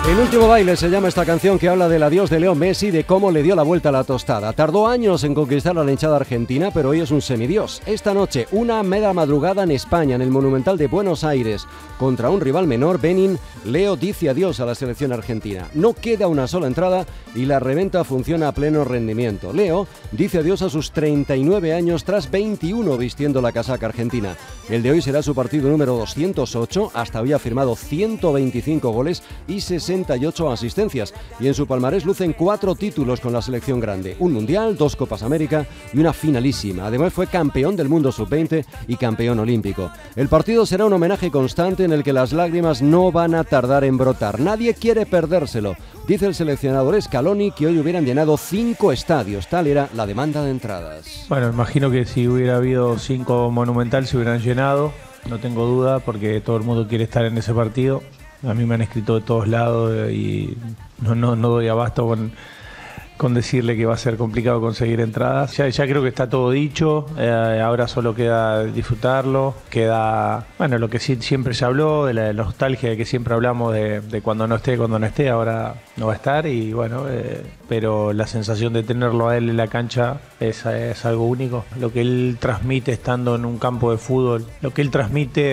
El último baile se llama esta canción, que habla del adiós de Leo Messi, de cómo le dio la vuelta a la tostada. Tardó años en conquistar a la hinchada argentina, pero hoy es un semidios. Esta noche, una mera madrugada en España, en el Monumental de Buenos Aires, contra un rival menor, Benin, Leo dice adiós a la selección argentina. No queda una sola entrada y la reventa funciona a pleno rendimiento. Leo dice adiós a sus 39 años tras 21 vistiendo la casaca argentina. El de hoy será su partido número 208, hasta hoy ha firmado 125 goles y 68 asistencias, y en su palmarés lucen 4 títulos con la selección grande, un mundial, 2 Copas América y una finalísima. Además fue campeón del mundo sub-20 y campeón olímpico. El partido será un homenaje constante en el que las lágrimas no van a tardar en brotar. Nadie quiere perdérselo, dice el seleccionador Scaloni, que hoy hubieran llenado 5 estadios, tal era la demanda de entradas. Bueno, imagino que si hubiera habido 5 Monumental se hubieran llenado, no tengo duda, porque todo el mundo quiere estar en ese partido. A mí me han escrito de todos lados y no doy abasto con decirle que va a ser complicado conseguir entradas. Ya creo que está todo dicho, ahora solo queda disfrutarlo, queda, bueno, lo que siempre se habló, de la nostalgia de que siempre hablamos de cuando no esté, ahora no va a estar, y bueno, pero la sensación de tenerlo a él en la cancha es algo único. Lo que él transmite estando en un campo de fútbol, lo que él transmite